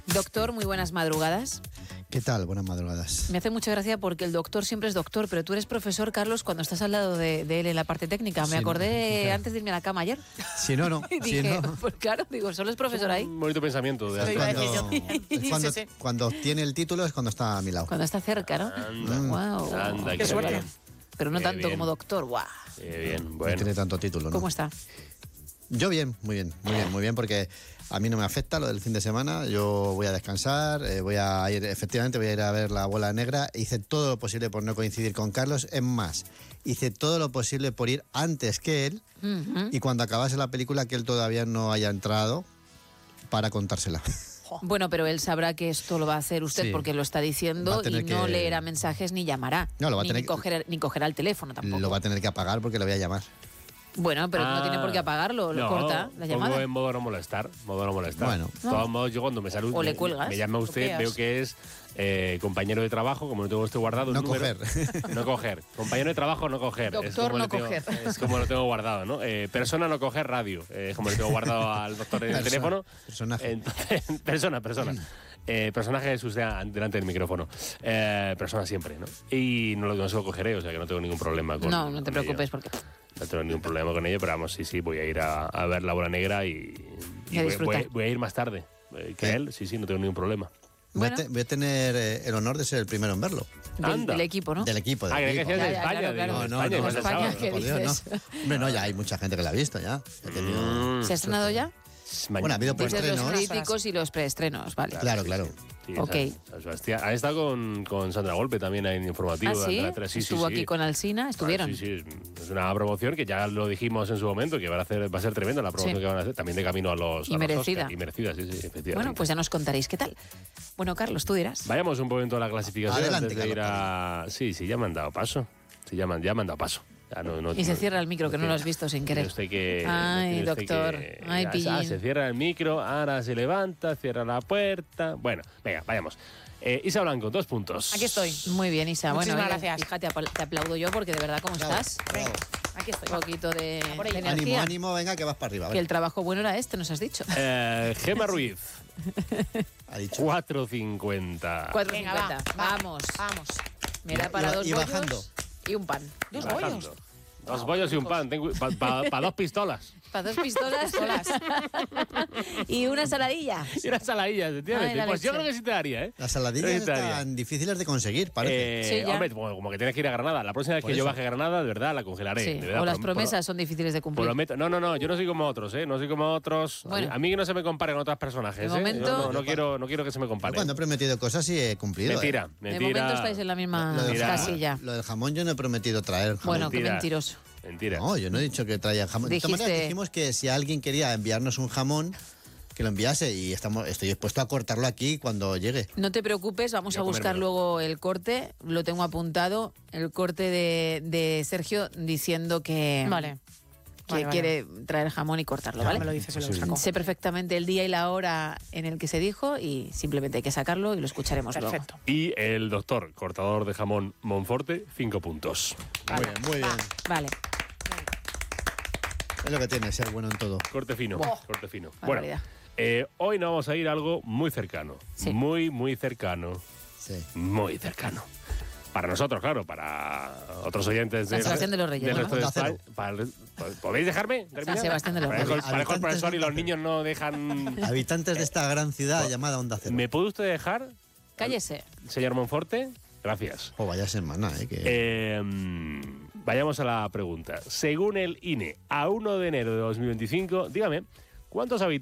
Doctor, muy buenas madrugadas. ¿Qué tal? Buenas madrugadas. Me hace mucha gracia porque el doctor siempre es doctor, pero tú eres profesor, Carlos, cuando estás al lado de él en la parte técnica. Me acordé antes de irme a la cama ayer. Si no, no. Y dije, pues claro, digo, solo es profesor ahí. Un bonito pensamiento. Cuando tiene el título es cuando está a mi lado. Cuando está cerca, ¿no? Wow. Anda, qué suerte. bien. Pero no Qué tanto bien. como doctor, guau. Bien, No bueno. tiene tanto título, ¿no? ¿Cómo está? Yo bien, muy bien, porque a mí no me afecta lo del fin de semana. Yo voy a descansar, voy a ir a ver La Bola Negra. Hice todo lo posible por no coincidir con Carlos. Es más, hice todo lo posible por ir antes que él y cuando acabase la película que él todavía no haya entrado para contársela. Bueno, pero él sabrá que esto lo va a hacer usted Sí. porque lo está diciendo y no leerá mensajes ni llamará. No, lo va a ni, tener ni cogerá el teléfono tampoco. Lo va a tener que apagar porque le voy a llamar. Bueno, pero no tiene por qué apagarlo, lo corta la llamada. Pongo en modo no molestar. Bueno. De todos modos, yo cuando me saludo, O le cuelgas. me llama usted, veo que es compañero de trabajo, como no tengo esto guardado. No el número, coger. No coger. Compañero de trabajo, no coger. Doctor, no coger. Es como lo tengo guardado, ¿no? Persona, no coger radio. Es como lo tengo guardado al doctor en el teléfono. Personaje. Entonces, persona. Personaje es usted delante del micrófono. Persona siempre, ¿no? Y no se lo cogeré, o sea que no tengo ningún problema con No te preocupes porque... No tengo ningún problema con ello, pero vamos, sí, voy a ir a ver La Bola Negra y voy a ir más tarde que él, sí, no tengo ningún problema. Bueno. Voy a tener el honor de ser el primero en verlo. Anda. Del equipo, ¿no? Del equipo. Que equipo. decías de Ya, España. claro. Digo, No, España, no, igual España, pensaba. ¿qué por Dios, dices? no. Hombre, no, ya hay mucha gente que la ha visto ya. He tenido... ¿Se ha estrenado ya? Bueno, ha habido Dices los preestrenos. críticos y los preestrenos, vale. Claro. Sí, Ok. San Sebastián. Han estado con Sandra Golpe también en informativo. ¿Ah, sí? de Antena 3. Estuvo aquí con Alsina, estuvieron. Sí, es una promoción que ya lo dijimos en su momento, que va a ser tremenda la promoción Sí. que van a hacer, también de camino a los merecida. Oscar. Y merecida, sí, efectivamente. Bueno, pues ya nos contaréis qué tal. Bueno, Carlos, tú dirás. Vayamos un momento a la clasificación Adelante, antes de ir Carlos. a... Sí, ya me han dado paso. Sí, ya me han dado paso. Ya Y se cierra el micro, que no lo has visto sin querer. Tiene usted que, Ay, tiene usted doctor. que- Ay, pillín. se cierra el micro, ahora se levanta, cierra la puerta. Bueno, venga, vayamos. Isa Blanco, 2 puntos. Aquí estoy. Muy bien, Isa. Muchísimas Bueno, gracias. Fíjate, te aplaudo yo porque de verdad, ¿cómo Bravo, estás? bravo. Aquí estoy. Un poquito de por ello. energía. Ánimo, venga, que vas para arriba. Que el trabajo bueno era este, nos has dicho. Gema Ruiz, Ha dicho. 4.50. 4.50. Venga, va. Vamos. Vamos. Me da para dos y bollos bajando. y un pan. Dos Bajando. bollos. 2 bollos y un pan. Para 2 pistolas. Para 2 pistolas y una saladilla. Y una saladilla, ¿entiendes? Ay, la Pues yo leche. creo que sí te daría, ¿eh? Las saladillas Sí te daría. están difíciles de conseguir, parece. Sí, ya. Hombre, como que tienes que ir a Granada. La próxima vez Por que yo eso. baje a Granada, de verdad, la congelaré. Sí, de verdad, o las por- promesas son difíciles de cumplir. Prometo. No, yo no soy como otros, ¿eh? No soy como otros. Bueno. A mí que no se me compare con otros personajes, De ¿eh? momento- Yo no quiero que se me Yo compare. cuando he prometido cosas sí he cumplido. Mentira, De mentira. momento estáis en la misma Lo del casilla. Lo del jamón yo no he prometido traer jamón. Bueno, qué Mentira. mentiroso. Mentira. No, yo no he dicho que traía jamón. De todas Dijiste- maneras, dijimos que si alguien quería enviarnos un jamón, que lo enviase y estoy dispuesto a cortarlo aquí cuando llegue. No te preocupes, vamos Voy a a buscar comérmelo. luego el corte. Lo tengo apuntado. El corte de Sergio diciendo que, Vale. que Vale, vale. quiere traer jamón y cortarlo, Ya ¿vale? me lo dices, se lo saco. Sé perfectamente el día y la hora en el que se dijo y simplemente hay que sacarlo y lo escucharemos Perfecto. Y el doctor, cortador de jamón Monforte, 5 puntos. Muy bien, muy bien. luego. Vale, Es lo que tiene ser bueno en todo. Corte fino, Buah. corte fino. barbaridad. Bueno, hoy nos vamos a ir a algo muy cercano. Sí. Muy cercano. Sí. Muy cercano. Para nosotros, claro, para otros oyentes San Sebastián de los Reyes, del ¿no? resto de Onda Cero. España. ¿Podéis dejarme terminar? San Sebastián de los Parejo Reyes. parejo el Habitantes profesor y de los Onda Cero. niños no dejan... Habitantes de esta gran ciudad llamada Onda Cero. ¿Me puede usted dejar, cállese. señor Monforte? Gracias. Oh, vaya semana, que... Vayamos a la pregunta. Según el INE, a 1 de enero de 2025, dígame, ¿cuántos habitantes